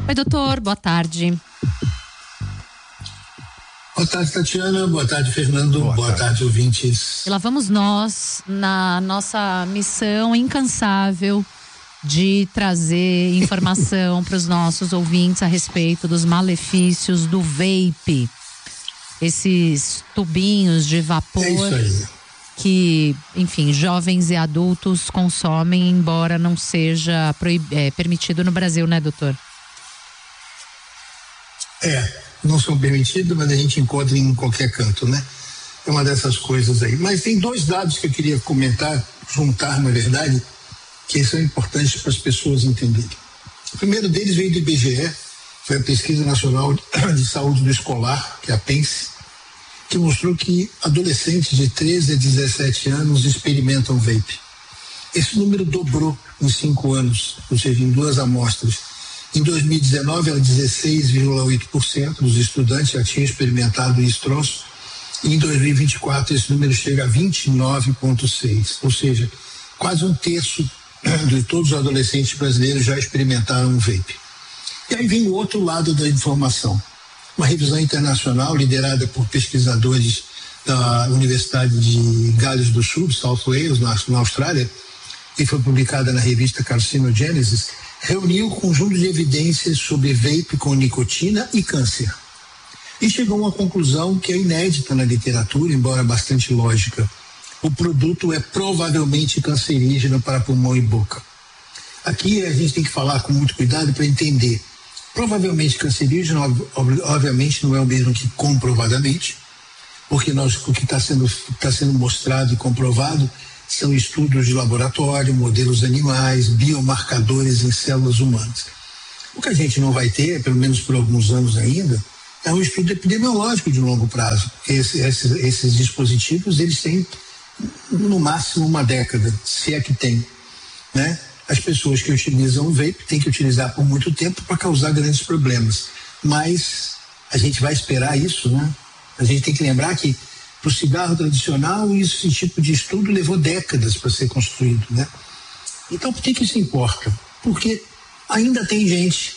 Oi, doutor, boa tarde. Boa tarde, Tatiana. Boa tarde, Fernando. Boa tarde, ouvintes. E lá vamos nós na nossa missão incansável de trazer informação para os nossos ouvintes a respeito dos malefícios do vape. Esses tubinhos de vapor que, enfim, jovens e adultos consomem, embora não seja permitido no Brasil, né, doutor? Não são permitidos, mas a gente encontra em qualquer canto, né? É uma dessas coisas aí. Mas tem dois dados que eu queria juntar, na verdade, que são importantes para as pessoas entenderem. O primeiro deles veio do IBGE, foi a Pesquisa Nacional de Saúde do Escolar, que é a PENSE, que mostrou que adolescentes de 13 a 17 anos experimentam vape. Esse número dobrou em 5 anos, ou seja, em 2 amostras. Em 2019, era 16,8% dos estudantes já tinham experimentado esse troço. E em 2024, esse número chega a 29,6%. Ou seja, quase 1/3 de todos os adolescentes brasileiros já experimentaram um vape. E aí vem o outro lado da informação. Uma revisão internacional liderada por pesquisadores da Universidade de Gales do Sul, South Wales, na Austrália, que foi publicada na revista Carcinogenesis, reuniu um conjunto de evidências sobre vape com nicotina e câncer. E chegou a uma conclusão que é inédita na literatura, embora bastante lógica. O produto é provavelmente cancerígeno para pulmão e boca. Aqui a gente tem que falar com muito cuidado para entender. Provavelmente cancerígeno, obviamente, não é o mesmo que comprovadamente, porque o que está sendo mostrado e comprovado são estudos de laboratório, modelos animais, biomarcadores em células humanas. O que a gente não vai ter, pelo menos por alguns anos ainda, é um estudo epidemiológico de longo prazo, porque esses dispositivos, eles têm no máximo 1 década, se é que tem, né? As pessoas que utilizam o vape têm que utilizar por muito tempo para causar grandes problemas, mas a gente vai esperar isso, né? A gente tem que lembrar que para o cigarro tradicional, esse tipo de estudo levou décadas para ser construído, né? Então, por que isso importa? Porque ainda tem gente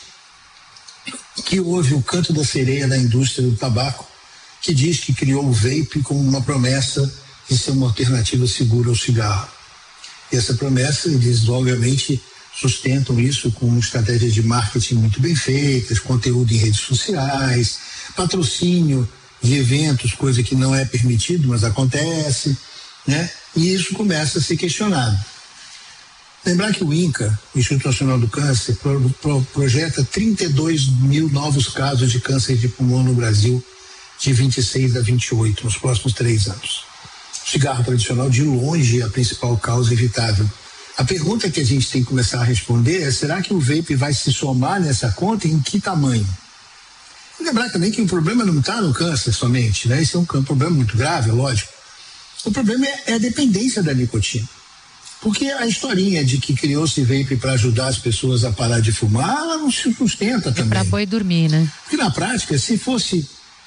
que ouve o canto da sereia da indústria do tabaco, que diz que criou o vape com uma promessa de ser uma alternativa segura ao cigarro. E essa promessa, eles obviamente sustentam isso com estratégias de marketing muito bem feitas, conteúdo em redes sociais, patrocínio de eventos, coisa que não é permitido, mas acontece, né? E isso começa a ser questionado. Lembrar que o INCA, o Instituto Nacional do Câncer, projeta 32 mil novos casos de câncer de pulmão no Brasil de 26 a 28, nos próximos 3 anos. O cigarro tradicional, de longe, é a principal causa evitável. A pergunta que a gente tem que começar a responder é: será que o vape vai se somar nessa conta e em que tamanho? Lembrar também que o problema não está no câncer somente, né? Esse é um problema muito grave, é lógico. O problema é a dependência da nicotina. Porque a historinha de que criou-se vape para ajudar as pessoas a parar de fumar, ela não se sustenta também. É para boi dormir, né? Porque na prática, se fosse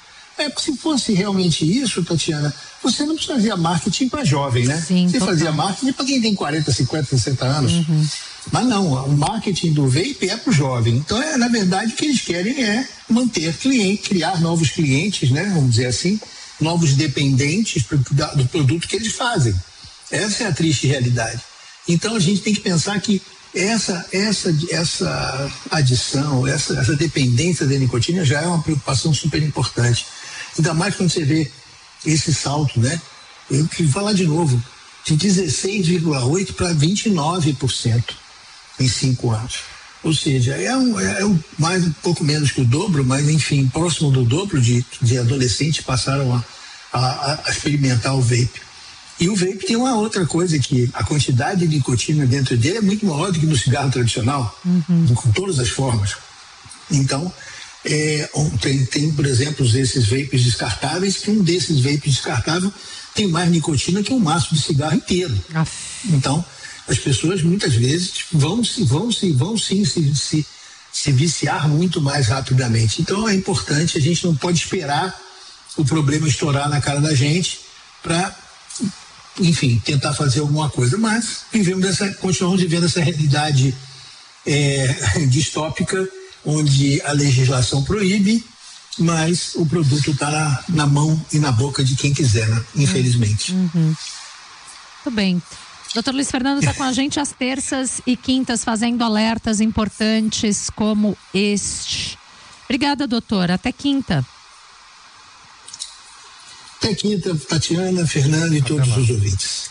realmente isso, Tatiana, você não fazia marketing para jovem, né? Sim, você total. fazia marketing para quem tem 40, 50, 60 anos. Uhum. Mas não, o marketing do vape é para o jovem. Então, na verdade, o que eles querem é manter cliente, criar novos clientes, né? Vamos dizer assim, novos dependentes do produto que eles fazem. Essa é a triste realidade. Então, a gente tem que pensar que essa adição, essa dependência da nicotina já é uma preocupação super importante. Ainda mais quando você vê esse salto, né? Eu queria falar de novo, de 16,8% para 29% em 5 anos. Ou seja, mais um pouco menos que o dobro, mas enfim, próximo do dobro de adolescentes passaram a experimentar o vape. E o vape tem uma outra coisa, que a quantidade de nicotina dentro dele é muito maior do que no cigarro tradicional, com todas as formas. Então, tem, por exemplo, esses vapes descartáveis, que um desses vapes descartáveis tem mais nicotina que um maço de cigarro inteiro. Então, as pessoas muitas vezes vão se viciar muito mais rapidamente. Então, é importante, a gente não pode esperar o problema estourar na cara da gente para, enfim, tentar fazer alguma coisa, mas continuamos vivendo essa realidade distópica onde a legislação proíbe, mas o produto está na mão e na boca de quem quiser, né? Infelizmente. Muito bem. Doutor Luiz Fernando está com a gente às terças e quintas, fazendo alertas importantes como este. Obrigada, doutor. Até quinta. Até quinta, Tatiana, Fernando e todos os ouvintes.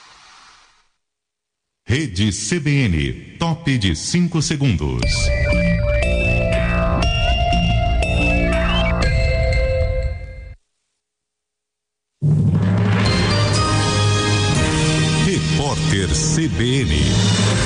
Rede CBN, top de 5 segundos. Repórter CBN.